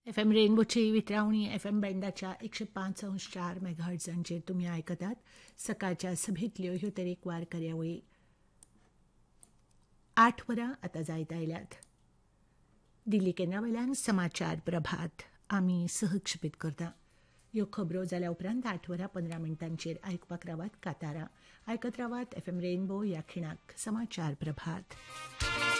F M रेनबोची वितरावणी F M बँडाच्या 105.4 मेगाहर्ट्झांचेर तुम्ही आयकतात. सकाळच्या सभेतल्यो ह्यो तरेकवार कार्यावळी 8 वरां आतां जायत आयल्यात. दिल्ली केंद्रावयल्यान समाचार प्रभात आमी सहक्षेपीत करता. ह्यो खबरो जाल्या उपरांत 8 वरां 15 मिनटांचेर आयकपाक रावात कांतारां. आयकत रावात एफ एम रेनबो ह्या खिणाक समाचार प्रभात.